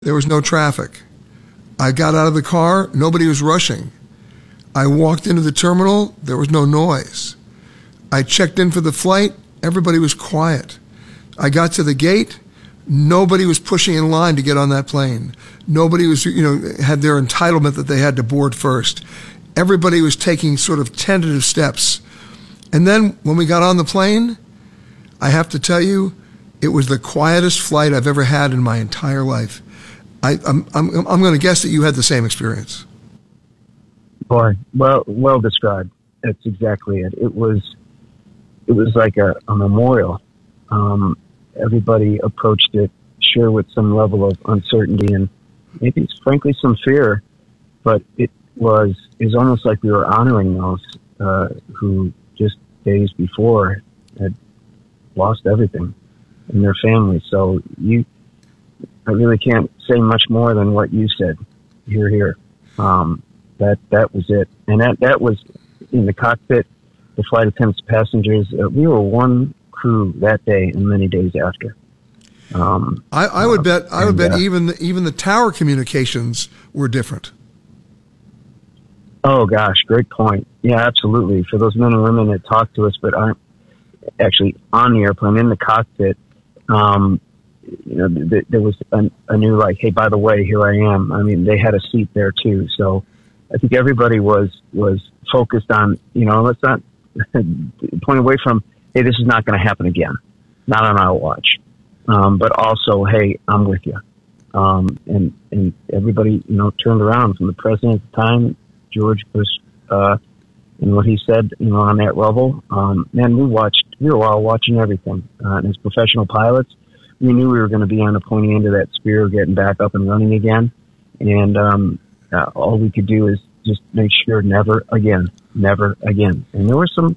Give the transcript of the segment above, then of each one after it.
There was no traffic. I got out of the car. Nobody was rushing. I walked into the terminal. There was no noise. I checked in for the flight. Everybody was quiet. I got to the gate. Nobody was pushing in line to get on that plane. Nobody was, had their entitlement that they had to board first. Everybody was taking sort of tentative steps. And then when we got on the plane, I have to tell you, it was the quietest flight I've ever had in my entire life. I'm going to guess that you had the same experience. Boy, well described. That's exactly it. It was like a memorial. Everybody approached it, sure, with some level of uncertainty and maybe, frankly, some fear. But it is almost like we were honoring those who just days before had lost everything in their families. So I really can't say much more than what you said. Here. That was it. And that was in the cockpit, the flight attendants, passengers. We were one crew that day and many days after. I would bet even the tower communications were different. Oh gosh, great point. Yeah, absolutely. For those men and women that talk to us but aren't actually on the airplane in the cockpit, there was a new, like, hey, by the way, here I am. I mean, they had a seat there too. So I think everybody was focused on, let's not point away from, hey, this is not going to happen again. Not on our watch. But also, hey, I'm with you. And everybody, turned around from the president at the time, George Bush, and what he said, on that level. Man, we were all watching everything. And as professional pilots, we knew we were going to be on the pointy end of that spear, getting back up and running again. And all we could do is just make sure never again. And there were some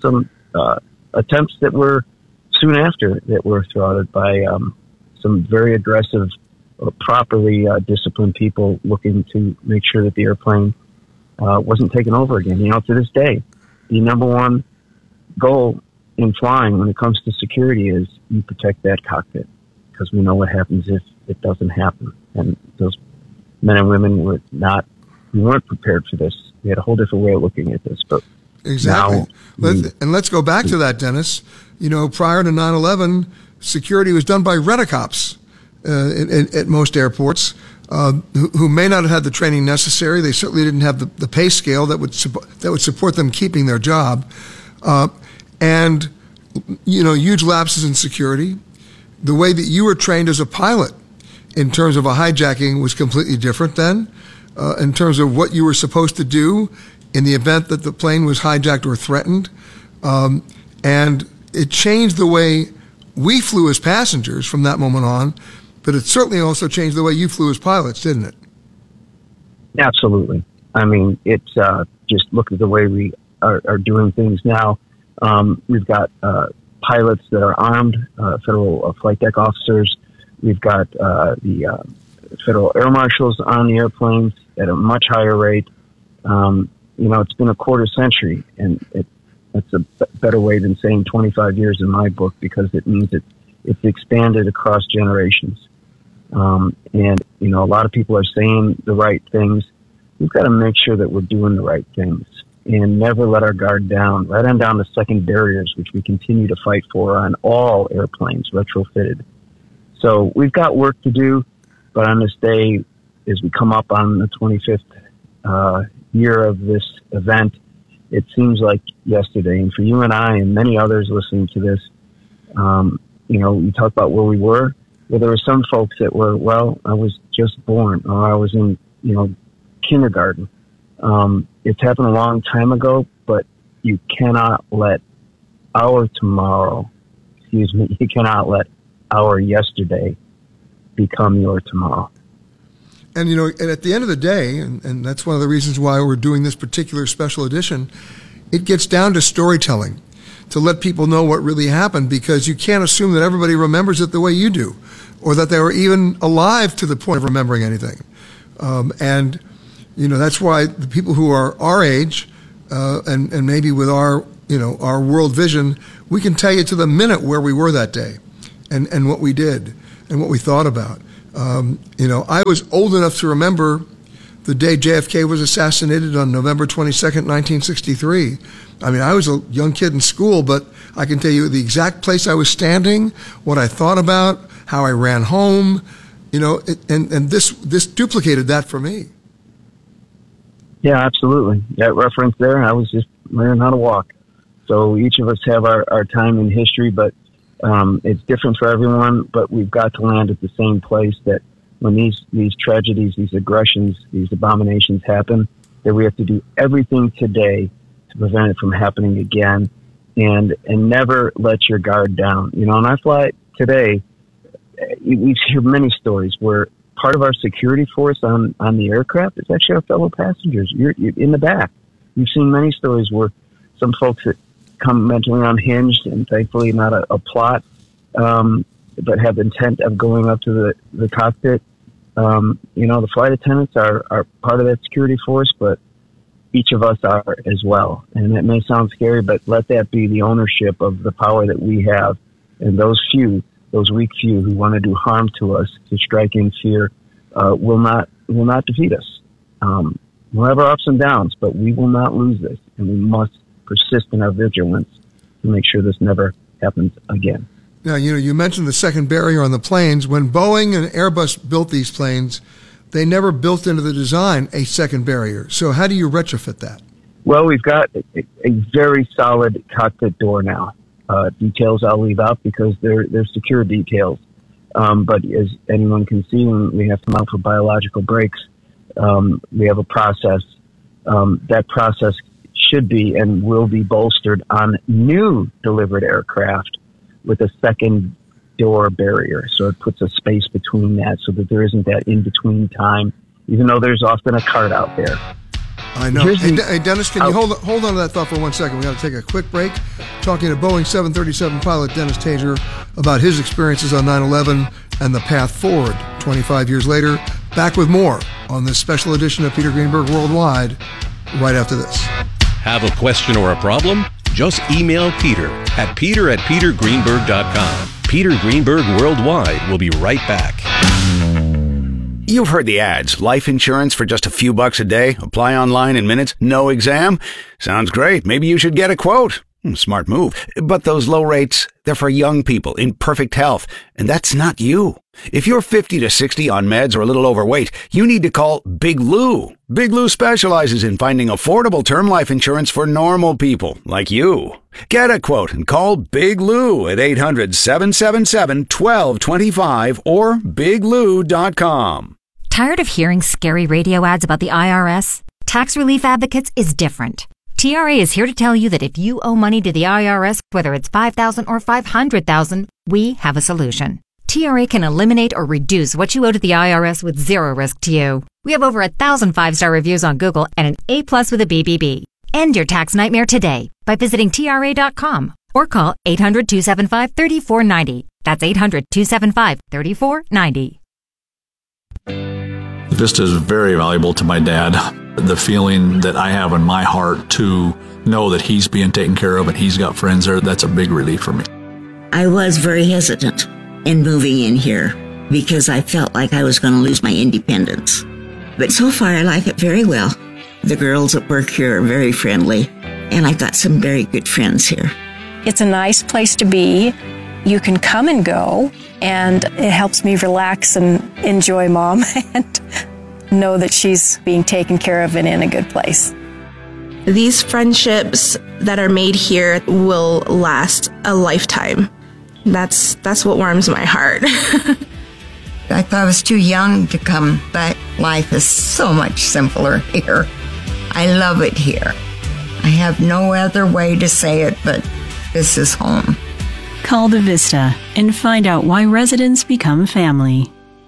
attempts that were soon after that were thwarted by some very aggressive, properly disciplined people looking to make sure that the airplane wasn't taken over again. To this day, the number one goal in flying when it comes to security is you protect that cockpit, because we know what happens if it doesn't happen. And those men and women we weren't prepared for this. We had a whole different way of looking at this. But exactly. Let's go back to that, Dennis. Prior to 9/11, security was done by rent-a-cops at most airports, who may not have had the training necessary. They certainly didn't have the pay scale that would support them keeping their job, and huge lapses in security. The way that you were trained as a pilot in terms of a hijacking was completely different then, in terms of what you were supposed to do in the event that the plane was hijacked or threatened. And it changed the way we flew as passengers from that moment on, but it certainly also changed the way you flew as pilots, didn't it? Absolutely. I mean, it's just look at the way we are doing things now. We've got pilots that are armed, federal flight deck officers. We've got the federal air marshals on the airplanes at a much higher rate. It's been a quarter century, and it's a better way than saying 25 years in my book, because it means it's expanded across generations. And a lot of people are saying the right things. We've got to make sure that we're doing the right things and never let our guard down, right on down to second barriers, which we continue to fight for on all airplanes retrofitted. So we've got work to do, but on this day, as we come up on the 25th year of this event, it seems like yesterday. And for you and I and many others listening to this, we talk about where we were. Well, there were some folks that were, I was just born, or I was in, kindergarten. It's happened a long time ago, but you cannot let our tomorrow, you cannot let our yesterday become your tomorrow. And, and at the end of the day, and that's one of the reasons why we're doing this particular special edition, it gets down to storytelling, to let people know what really happened, because you can't assume that everybody remembers it the way you do, or that they were even alive to the point of remembering anything. And that's why the people who are our age, and maybe with our world vision, we can tell you to the minute where we were that day, and what we did, and what we thought about. I was old enough to remember the day JFK was assassinated on November 22nd, 1963. I mean, I was a young kid in school, but I can tell you the exact place I was standing, what I thought about, how I ran home, and this duplicated that for me. Yeah, absolutely. That reference there, I was just learning how to walk. So each of us have our time in history, but it's different for everyone, but we've got to land at the same place, that when these tragedies, these aggressions, these abominations happen, that we have to do everything today to prevent it from happening again, and never let your guard down. On our flight today, we hear many stories where part of our security force on the aircraft is actually our fellow passengers. You're in the back. We've seen many stories where some folks that come mentally unhinged, and thankfully not a plot, but have intent of going up to the cockpit. The flight attendants are part of that security force, but each of us are as well. And it may sound scary, but let that be the ownership of the power that we have. And those weak few who want to do harm to us, to strike in fear, will not defeat us. We'll have our ups and downs, but we will not lose this, and we must persist in our vigilance to make sure this never happens again. Now, you mentioned the second barrier on the planes. When Boeing and Airbus built these planes, they never built into the design a second barrier. So how do you retrofit that? Well, we've got a very solid cockpit door now. Details I'll leave out because they're secure details. But as anyone can see, when we have to mount for biological brakes, we have a process. That process should be and will be bolstered on new delivered aircraft with a second door barrier. So it puts a space between that so that there isn't that in-between time, even though there's often a cart out there. I know. Hey, Dennis, can you hold on to that thought for 1 second? We got to take a quick break. Talking to Boeing 737 pilot Dennis Tager about his experiences on 9/11 and the path forward 25 years later. Back with more on this special edition of Peter Greenberg Worldwide right after this. Have a question or a problem? Just email Peter at peter@petergreenberg.com. Peter Greenberg Worldwide will be right back. You've heard the ads. Life insurance for just a few bucks a day. Apply online in minutes. No exam. Sounds great. Maybe you should get a quote. Smart move. But those low rates, they're for young people in perfect health. And that's not you. If you're 50 to 60 on meds or a little overweight, you need to call Big Lou. Big Lou specializes in finding affordable term life insurance for normal people like you. Get a quote and call Big Lou at 800-777-1225 or biglou.com. Tired of hearing scary radio ads about the IRS? Tax Relief Advocates is different. TRA is here to tell you that if you owe money to the IRS, whether it's $5,000 or $500,000, we have a solution. TRA can eliminate or reduce what you owe to the IRS with zero risk to you. We have over 1,000 5-star reviews on Google and an A+ with a BBB. End your tax nightmare today by visiting TRA.com or call 800-275-3490. That's 800-275-3490. Vista is very valuable to my dad. The feeling that I have in my heart to know that he's being taken care of and he's got friends there, that's a big relief for me. I was very hesitant in moving in here because I felt like I was going to lose my independence. But so far, I like it very well. The girls at work here are very friendly, and I've got some very good friends here. It's a nice place to be. You can come and go, and it helps me relax and enjoy Mom and know that she's being taken care of and in a good place. These friendships that are made here will last a lifetime. That's what warms my heart. I thought I was too young to come, but life is so much simpler here. I love it here. I have no other way to say it, but this is home. Call the Vista and find out why residents become family.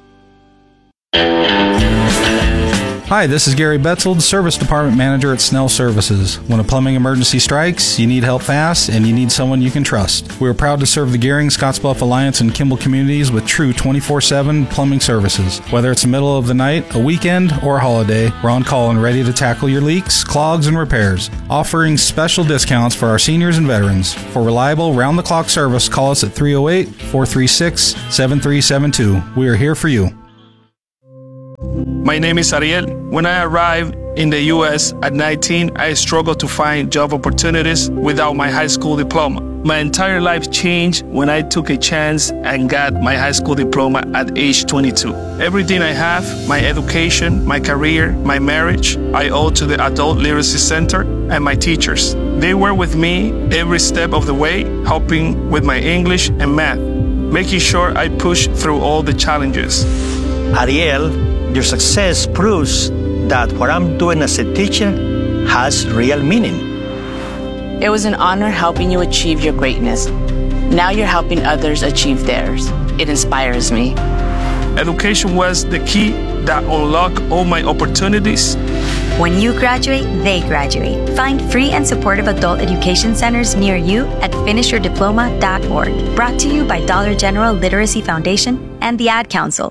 Hi, this is Gary Betzold, Service Department Manager at Snell Services. When a plumbing emergency strikes, you need help fast, and you need someone you can trust. We are proud to serve the Gehring, Scottsbluff Alliance, and Kimball communities with true 24/7 plumbing services. Whether it's the middle of the night, a weekend, or a holiday, we're on call and ready to tackle your leaks, clogs, and repairs. Offering special discounts for our seniors and veterans. For reliable, round-the-clock service, call us at 308-436-7372. We are here for you. My name is Ariel. When I arrived in the U.S. at 19, I struggled to find job opportunities without my high school diploma. My entire life changed when I took a chance and got my high school diploma at age 22. Everything I have, my education, my career, my marriage, I owe to the Adult Literacy Center and my teachers. They were with me every step of the way, helping with my English and math, making sure I push through all the challenges. Ariel, your success proves that what I'm doing as a teacher has real meaning. It was an honor helping you achieve your greatness. Now you're helping others achieve theirs. It inspires me. Education was the key that unlocked all my opportunities. When you graduate, they graduate. Find free and supportive adult education centers near you at finishyourdiploma.org. Brought to you by Dollar General Literacy Foundation and the Ad Council.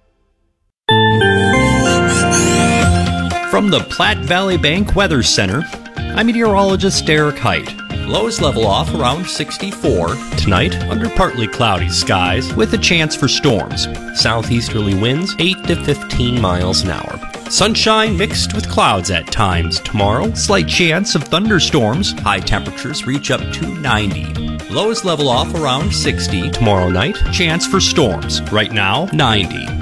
From the Platte Valley Bank Weather Center, I'm meteorologist Derek Height. Lows level off around 64. Tonight, under partly cloudy skies with a chance for storms. Southeasterly winds 8 to 15 miles an hour. Sunshine mixed with clouds at times tomorrow. Slight chance of thunderstorms. High temperatures reach up to 90. Lows level off around 60 tomorrow night. Chance for storms. Right now, 90.